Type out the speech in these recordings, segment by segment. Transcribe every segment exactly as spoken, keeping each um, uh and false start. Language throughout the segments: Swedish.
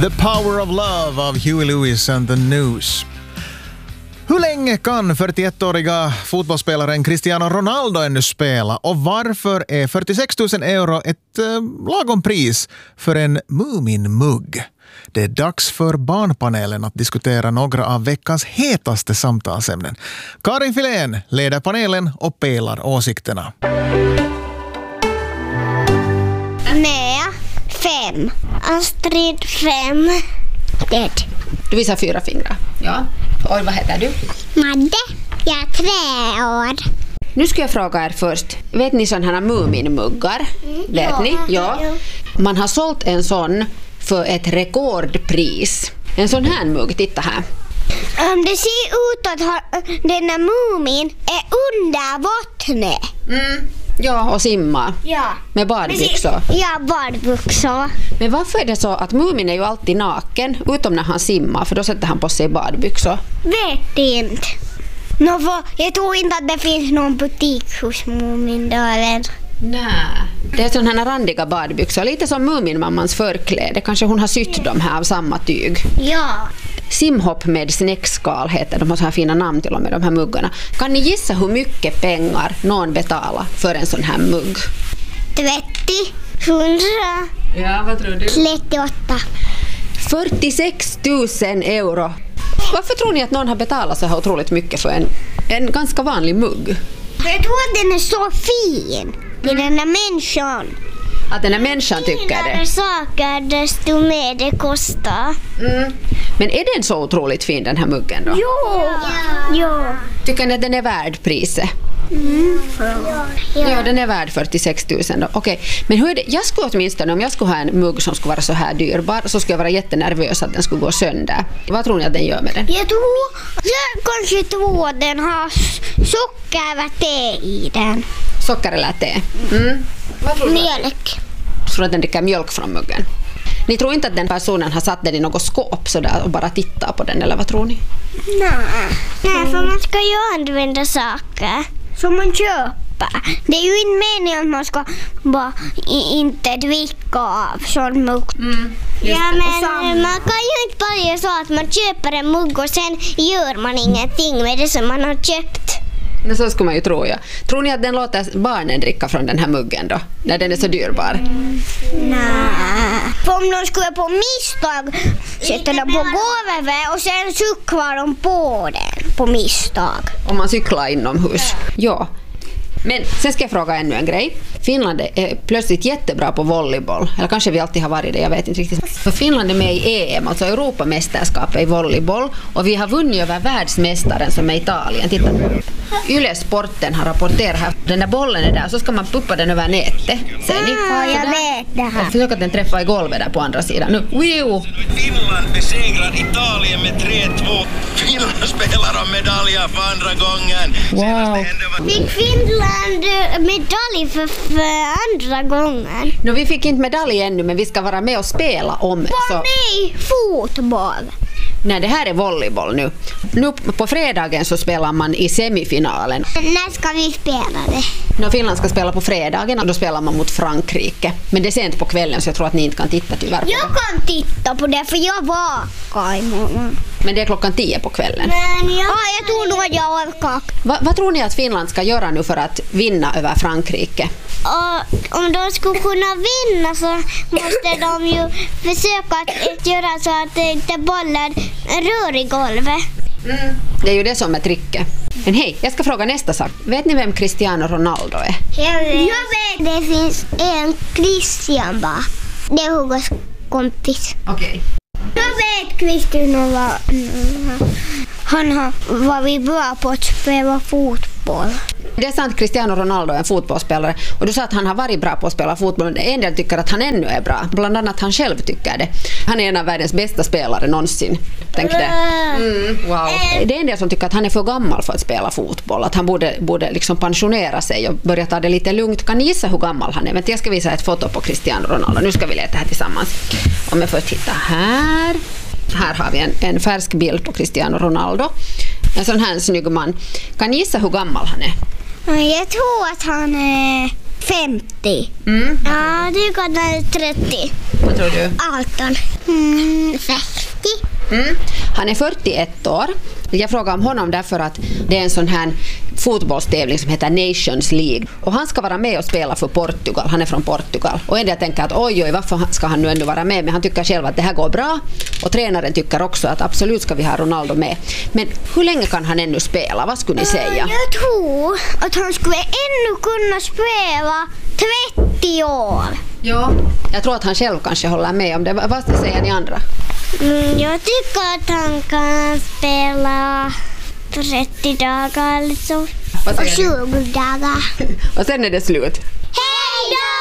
The Power of Love av Huey Lewis and the News. Hur länge kan fyrtioettåriga fotbollsspelaren Cristiano Ronaldo ännu spela? Och varför är fyrtiosex tusen euro ett eh, lagom pris för en Mumin-mugg? Det är dags för Barnpanelen att diskutera några av veckans hetaste samtalsämnen. Karin Filén leder panelen och pelar åsikterna. Nea, fem. Astrid, fem. Det. Du visar fyra fingrar. Ja. Och vad heter du? Madde, jag är tre år. Nu ska jag fråga er först. Vet ni sådana här Mumin-muggar? Mm, Vet ja, ni? Ja. ja. Man har sålt en sån för ett rekordpris. En sån här mugg, titta här. Um, det ser ut att ha, den här Mumin är under vattnet. Mm. Ja, och simma. Ja. Med badbyxor. Ja, badbyxor. Men varför är det så att Mumin är ju alltid naken, utom när han simmar, för då sätter han på sig badbyxor? Vet inte. Nå, för jag tror inte att det finns någon butik hos Mumindalen. Nej. Det är sådana här randiga badbyxor, lite som Muminmammans förkläde. Kanske hon har sytt dem här av samma tyg. Ja. Simhopp med snäckskal heter de, har så här fina namn till och med de här muggarna. Kan ni gissa hur mycket pengar någon betalar för en sån här mugg? trettio, hundra. Ja, vad tror du? trettioåtta. fyrtiosex tusen euro. Varför tror ni att någon har betalat så här otroligt mycket för en, en ganska vanlig mugg? Jag tror att den är så fin. Med den här människan. Att den här människan tycker det? Finare saker desto mer det kostar. Mm. Men är den så otroligt fin, den här muggen då? Jo. Ja. Ja. Tycker ni att den är värd priset? Mm. Ja. Ja, den är värd fyrtiosex tusen då. Okej. Men hur är det? Jag skulle åtminstone, om jag skulle ha en mugg som skulle vara så här dyrbar, så skulle jag vara jättenervös att den skulle gå sönder. Vad tror ni att den gör med den? Jag tror, jag kanske tror att den har socker eller te i den. Socker eller te? Mm. Vad tror du? Mjölk. Jag tror att den dricker mjölk från muggen. Ni tror inte att den personen har satt den i något skåp så där och bara tittar på den, eller vad tror ni? Nej, Nej för man ska ju använda saker som man köper. Det är ju inte meningen att man ska bara inte dricka av sån mugg. Mm, ja, men man kan ju inte bara så att man köper en mugg och sen gör man ingenting med det som man har köpt. Men så skulle man ju tro, ja. Tror ni att den låter barnen dricka från den här muggen då? När den är så dyrbar? Mm. Nej. För om de skulle på misstag sätta den på golvet och sen cyklar de på den på misstag. Om man cyklar inomhus? Ja. Men sen ska jag fråga ännu en grej. Finland är plötsligt jättebra på volleyboll. Eller kanske vi alltid har varit det, jag vet inte riktigt. För Finland är med i E M, alltså Europamästerskapet i volleyboll. Och vi har vunnit över världsmästaren som är Italien. Titta. Yle Sporten har rapporterat här. Den där bollen är där, så ska man puppa den över nätet. Ser ni? Ja, jag vet det här. Försök att den träffar i golvet där på andra sidan. Nu, wiu! Finland besegrar Italien med tre två. Finland spelar om medaljer för andra gången. Wow. Fick Finland medalj för, för andra gången? Nu, vi fick inte medalj ännu, men vi ska vara med och spela om. Var med fotboll? Nej, det här är volleyboll nu. Nu på fredagen så spelar man i semifinalen. När ska vi spela det? När Finland ska spela på fredagen och då spelar man mot Frankrike. Men det är sent på kvällen så jag tror att ni inte kan titta tyvärr på Jag det. kan titta på det för jag vakar imorgon. Men det är klockan tio på kvällen. Men jag, ah, jag tror nog att jag orkar. Va, vad tror ni att Finland ska göra nu för att vinna över Frankrike? Och om de skulle kunna vinna så måste de ju försöka att göra så att inte bollen rör i golvet. Mm. Det är ju det som är tricket. Men hej, jag ska fråga nästa sak. Vet ni vem Cristiano Ronaldo är? Jag vet. Jag vet. Det finns en Christian bara. Det är Hugos kompis. Okej. Okay. Jag vet Cristiano var... Han har varit bra på att spela fotboll. Det är sant, Cristiano Ronaldo är en fotbollsspelare. Och du sa att han har varit bra på att spela fotboll. En del tycker att han ännu är bra. Bland annat han själv tycker det. Han är en av världens bästa spelare någonsin. Tänk det. Mm, wow. Det är en del som tycker att han är för gammal för att spela fotboll. Att han borde, borde liksom pensionera sig och börja ta det lite lugnt. Kan ni gissa hur gammal han är? Men jag ska visa ett foto på Cristiano Ronaldo. Nu ska vi leta här tillsammans. Om jag får titta här. Här har vi en, en färsk bild på Cristiano Ronaldo. En sån här snygg man. Kan ni gissa hur gammal han är? Jag tror att han är femtio. Mm. Ja, det är gott när det är trettio. Vad tror du? arton. Mm, sextio. Mm. Han är fyrtioett år. Jag frågar om honom därför att det är en sån här fotbollstävling som heter Nations League. Och han ska vara med och spela för Portugal. Han är från Portugal. Och en del tänker att oj, oj, varför ska han nu ändå vara med? Men han tycker själv att det här går bra. Och tränaren tycker också att absolut ska vi ha Ronaldo med. Men hur länge kan han ännu spela? Vad skulle ni säga? Jag tror att han skulle ännu kunna spela trettio år. Ja. Jag tror att han själv kanske håller med om det. Vad säger ni andra? Mm, jag tycker att han kan spela trettio dagar eller så. Vad Och säger tjugo dagar. Och sen är det slut. Hej då!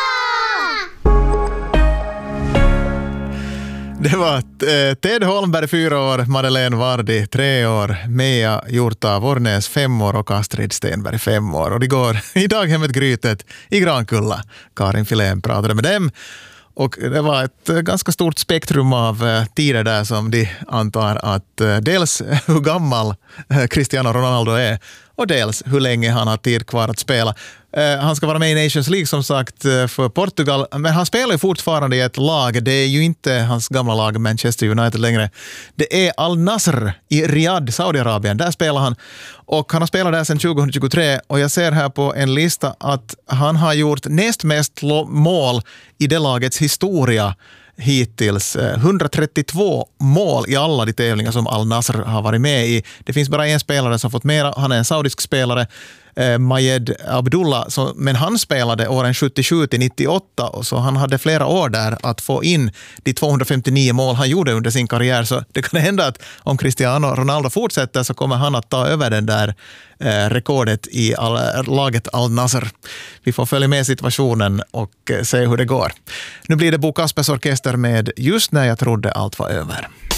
Det var eh, Ted Holmberg fyra år, Madeleine Vardi tre år, Mia Hjorta Vornäs fem år och Astrid Stenberg fem år. Och det går i daghemmet Grytet i Grankulla. Karin Filén pratade med dem. Och det var ett ganska stort spektrum av tider där som de antar att dels hur gammal Cristiano Ronaldo är och dels hur länge han har tid kvar att spela. Han ska vara med i Nations League som sagt för Portugal, men han spelar ju fortfarande i ett lag. Det är ju inte hans gamla lag Manchester United längre. Det är Al Nasr i Riyadh, Saudiarabien. Där spelar han och han har spelat där sedan tjugohundratjugotre och jag ser här på en lista att han har gjort näst mest mål i det lagets historia hittills. hundratrettiotvå mål i alla de tävlingar som Al Nasr har varit med i. Det finns bara en spelare som fått mera. Han är en saudisk spelare, eh, Majed Abdullah, så, men han spelade åren sjuttiosju till nittioåtta och så han hade flera år där att få in de tvåhundrafemtionio mål han gjorde under sin karriär. Så det kan hända att om Cristiano Ronaldo fortsätter så kommer han att ta över den där eh, rekordet i all, laget Al Nasr. Vi får följa med situationen och eh, se hur det går. Nu blir det Bo Kaspers orkester med Just när jag trodde allt var över.